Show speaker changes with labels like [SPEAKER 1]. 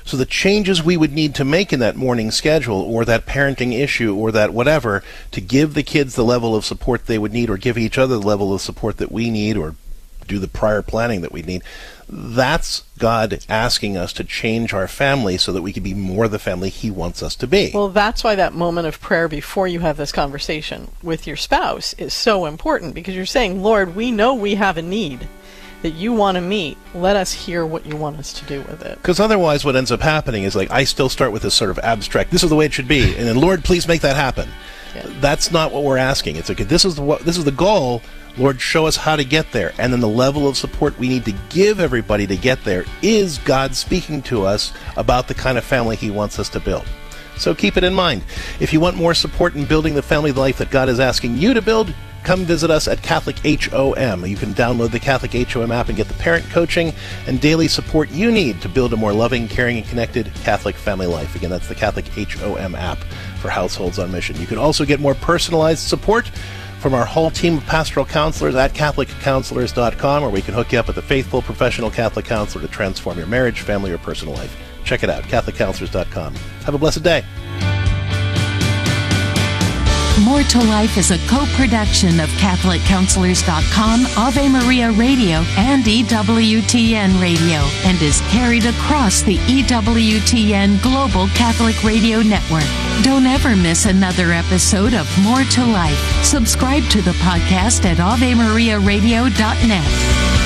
[SPEAKER 1] So the changes we would need to make in that morning schedule or that parenting issue or that whatever to give the kids the level of support they would need or give each other the level of support that we need or do the prior planning that we need, that's God asking us to change our family so that we can be more the family He wants us to be.
[SPEAKER 2] Well, that's why that moment of prayer before you have this conversation with your spouse is so important, because you're saying, Lord, we know we have a need that you want to meet. Let us hear what you want us to do with it.
[SPEAKER 1] Because otherwise what ends up happening is like I still start with this sort of abstract, this is the way it should be, and then Lord, please make that happen. Yeah. That's not what we're asking. It's like, this is the goal. Lord, show us how to get there. And then the level of support we need to give everybody to get there is God speaking to us about the kind of family He wants us to build. So keep it in mind. If you want more support in building the family life that God is asking you to build, come visit us at Catholic HOM. You can download the Catholic HOM app and get the parent coaching and daily support you need to build a more loving, caring, and connected Catholic family life. Again, that's the Catholic HOM app for households on mission. You can also get more personalized support from our whole team of pastoral counselors at CatholicCounselors.com, where we can hook you up with a faithful professional Catholic counselor to transform your marriage, family, or personal life. Check it out, CatholicCounselors.com. Have a blessed day.
[SPEAKER 3] More to Life is a co-production of CatholicCounselors.com, Ave Maria Radio, and EWTN Radio, and is carried across the EWTN Global Catholic Radio Network. Don't ever miss another episode of More to Life. Subscribe to the podcast at AveMariaRadio.net.